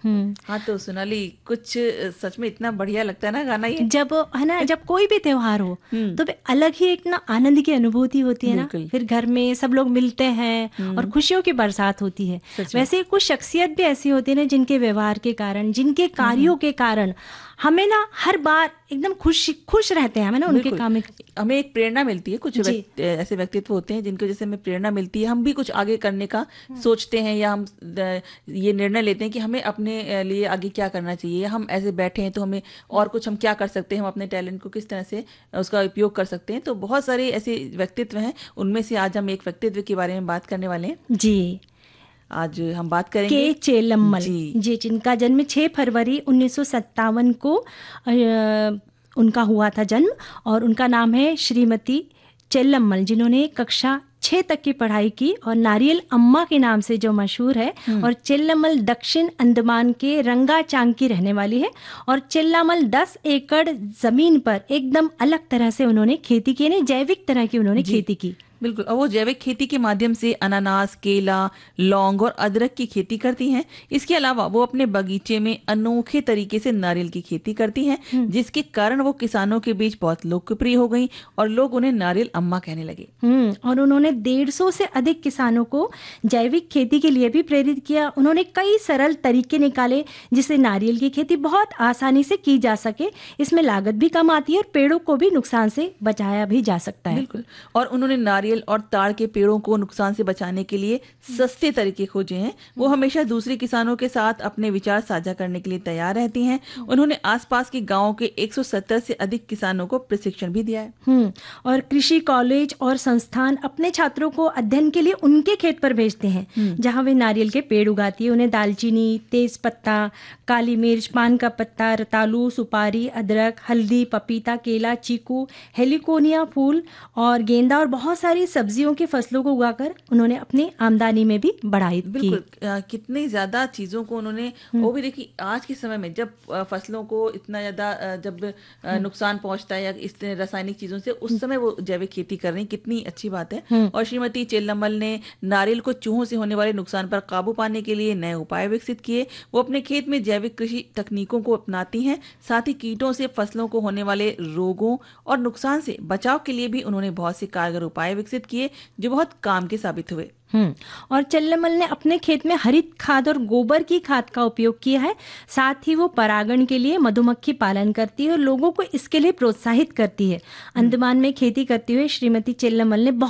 हाँ, तो सोनाली कुछ सच में इतना बढ़िया लगता है ना गाना ये। जब है ना, जब कोई भी त्योहार हो हम्म। तो भी अलग ही एक ना आनंद की अनुभूति होती है ना। बिल्कुल। फिर घर में सब लोग मिलते हैं और खुशियों की बरसात होती है। सच में। वैसे ही कुछ शख्सियत भी ऐसी होती है ना, जिनके व्यवहार के कारण, जिनके कार्यों के कारण हमें ना हर बार एकदम खुश रहते हैं, हमें ना उनके बिल्कुल, काम हमें एक प्रेरणा मिलती है। कुछ जी। ऐसे व्यक्तित्व होते हैं जिनको जैसे हमें प्रेरणा मिलती है, हम भी कुछ आगे करने का सोचते हैं, या हम ये निर्णय लेते हैं कि हमें अपने लिए आगे क्या करना चाहिए, या हम ऐसे बैठे हैं तो हमें और कुछ हम क्या कर सकते हैं, हम अपने टैलेंट को किस तरह से उसका उपयोग कर सकते हैं। तो बहुत सारे ऐसे व्यक्तित्व हैं, उनमें से आज हम एक व्यक्तित्व के बारे में बात करने वाले हैं। जी। आज हम बात करेंगे के चेल्लम्मल जी। जी, जिनका जन्म 6 फरवरी 1957 को उनका हुआ था जन्म। और उनका नाम है श्रीमती चेल्लम्मल, जिन्होंने कक्षा 6 तक की पढ़ाई की और नारियल अम्मा के नाम से जो मशहूर है। और चेल्लम्मल दक्षिण अंडमान के रंगाचांग की रहने वाली है। और चेल्लामल 10 एकड़ जमीन पर एकदम अलग तरह से उन्होंने खेती की, यानी जैविक तरह की उन्होंने जी खेती की। बिल्कुल, और वो जैविक खेती के माध्यम से अनानास, केला, लौंग और अदरक की खेती करती हैं। इसके अलावा वो अपने बगीचे में अनोखे तरीके से नारियल की खेती करती हैं, जिसके कारण वो किसानों के बीच बहुत लोकप्रिय हो गई और लोग उन्हें नारियल अम्मा कहने लगे। और उन्होंने 150 से अधिक किसानों को जैविक खेती के लिए भी प्रेरित किया। उन्होंने कई सरल तरीके निकाले जिससे नारियल की खेती बहुत आसानी से की जा सके। इसमें लागत भी कम आती है और पेड़ों को भी नुकसान से बचाया भी जा सकता है। बिल्कुल, और उन्होंने नारियल और ताड़ के पेड़ों को नुकसान से बचाने के लिए सस्ते तरीके खोजे हैं। वो हमेशा दूसरे किसानों के साथ अपने विचार साझा करने के लिए तैयार रहती हैं। उन्होंने आसपास के गांवों के 170 से अधिक किसानों को प्रशिक्षण भी दिया है। और कृषि कॉलेज और संस्थान अपने छात्रों को अध्ययन के लिए उनके खेत पर भेजते हैं, जहां वे नारियल के पेड़ उगाती है। उन्हें दालचीनी, तेज पत्ता, काली मिर्च, पान का पत्ता, रतालू, सुपारी, अदरक, हल्दी, पपीता, केला, चीकू, हेलिकोनिया फूल और गेंदा और बहुत सारी सब्जियों की फसलों को उगाकर उन्होंने अपनी आमदनी में भी बढ़ाई की। बिल्कुल, कितनी ज्यादा चीजों को उन्होंने, वो भी देखिए आज के समय में जब फसलों को इतना ज्यादा जब नुकसान पहुंचता है या इस तरह रासायनिक चीजों से, उस समय वो जैविक खेती कर रही हैं, कितनी अच्छी बात है। और श्रीमती चेल्लम्मल ने नारियल को चूहों से होने वाले नुकसान पर काबू पाने के लिए नए उपाय विकसित किए। वो अपने खेत में जैविक कृषि तकनीकों को अपनाती हैं, साथ ही कीटों से फसलों को होने वाले रोगों और नुकसान से बचाव के लिए भी उन्होंने बहुत से कारगर उपाय विकसित किए जो बहुत काम के साबित हुए। और चेल्लम्मल ने अपने खेत में हरित खाद और गोबर की खाद का उपयोग किया है। साथ ही वो परागण के लिए मधुमक्खी पालन करती है और लोगों को इसके लिए प्रोत्साहित करती है। अंडमान में खेती करते हुए श्रीमती चेल्लम्मल ने